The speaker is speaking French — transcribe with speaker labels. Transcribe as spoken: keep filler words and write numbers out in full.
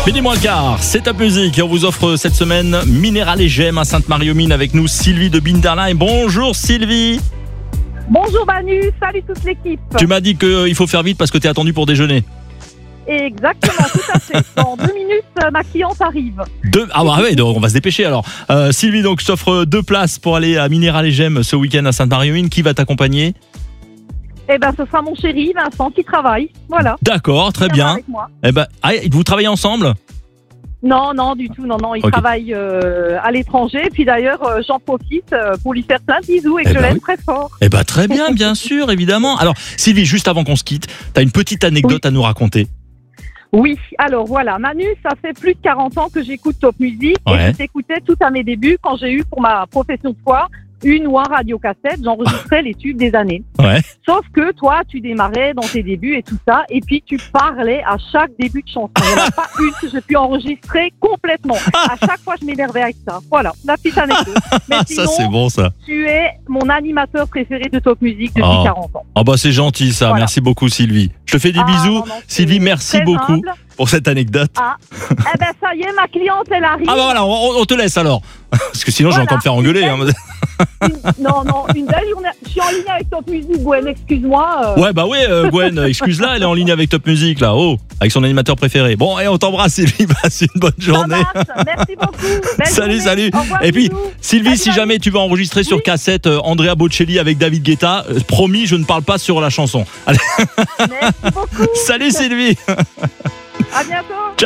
Speaker 1: Midi moins le quart, c'est Top Music et on vous offre cette semaine Minéral et Gemme à Sainte-Marie-aux-Mines avec nous Sylvie de Binderlein. Bonjour Sylvie.
Speaker 2: Bonjour Manu, salut toute l'équipe.
Speaker 1: Tu m'as dit qu'il faut faire vite parce que tu es attendu pour déjeuner.
Speaker 2: Exactement, tout à fait. Dans deux minutes, ma cliente arrive.
Speaker 1: Deux... Ah bah ouais, donc on va se dépêcher alors. Euh, Sylvie, donc je t'offre deux places pour aller à Minéral et Gemme ce week-end à Sainte-Marie-aux-Mines. Qui va t'accompagner ?
Speaker 2: Eh ben, ce sera mon chéri Vincent qui travaille. Voilà.
Speaker 1: D'accord, très
Speaker 2: Il
Speaker 1: bien.
Speaker 2: viendra avec moi.
Speaker 1: Eh ben, ah, vous travaillez ensemble ?
Speaker 2: Non, non, du tout, non, non. Il
Speaker 1: Ok.
Speaker 2: travaille euh, à l'étranger. Puis d'ailleurs, euh, j'en profite euh, pour lui faire plein de bisous et que
Speaker 1: Eh
Speaker 2: je
Speaker 1: ben
Speaker 2: l'aime
Speaker 1: oui.
Speaker 2: très fort.
Speaker 1: Eh ben très bien, bien sûr, évidemment. Alors Sylvie, juste avant qu'on se quitte, t'as une petite anecdote à nous raconter.
Speaker 2: Oui, alors voilà, Manu, ça fait plus de quarante ans que j'écoute Top Music
Speaker 1: Ouais.
Speaker 2: et je t'écoutais tout à mes débuts quand j'ai eu pour ma profession de foi une ou un radiocassette, j'enregistrais les tubes des années.
Speaker 1: Ouais.
Speaker 2: Sauf que toi, tu démarrais dans tes débuts et tout ça, et puis tu parlais à chaque début de chanson. Il n'y en a pas une que j'ai pu enregistrer complètement. À chaque fois, je m'énervais avec ça. Voilà, la petite anecdote. Mais sinon,
Speaker 1: Ça c'est bon ça.
Speaker 2: tu es mon animateur préféré de Top Music depuis
Speaker 1: Oh.
Speaker 2: quarante ans.
Speaker 1: Oh bah c'est gentil ça,
Speaker 2: Voilà.
Speaker 1: merci beaucoup Sylvie. Je te fais des
Speaker 2: Ah,
Speaker 1: bisous.
Speaker 2: non, non, c'est
Speaker 1: Sylvie, merci
Speaker 2: très
Speaker 1: beaucoup
Speaker 2: humble.
Speaker 1: pour cette anecdote.
Speaker 2: Ah, eh ben ça y est, ma cliente, elle arrive.
Speaker 1: Ah bah voilà, on, on te laisse alors. Parce que sinon je vais
Speaker 2: Voilà.
Speaker 1: encore me faire engueuler. hein.
Speaker 2: Une- non, non, une belle journée. Je suis en ligne avec Top Music, Gwen, excuse-moi. euh.
Speaker 1: Ouais bah ouais euh, Gwen, excuse-la, elle est en ligne avec Top Music là. Oh, avec son animateur préféré. Bon, et on t'embrasse Sylvie, passe une bonne
Speaker 2: Ça
Speaker 1: journée.
Speaker 2: marche, merci beaucoup. Belle
Speaker 1: Salut,
Speaker 2: journée.
Speaker 1: salut.
Speaker 2: Au revoir,
Speaker 1: Et puis,
Speaker 2: bisous.
Speaker 1: Sylvie,
Speaker 2: Salut,
Speaker 1: si
Speaker 2: Manu.
Speaker 1: jamais tu veux enregistrer sur
Speaker 2: Oui.
Speaker 1: cassette euh, Andrea Bocelli avec David Guetta, euh, promis, je ne parle pas sur la chanson. Allez,
Speaker 2: Merci beaucoup.
Speaker 1: salut Sylvie.
Speaker 2: À bientôt.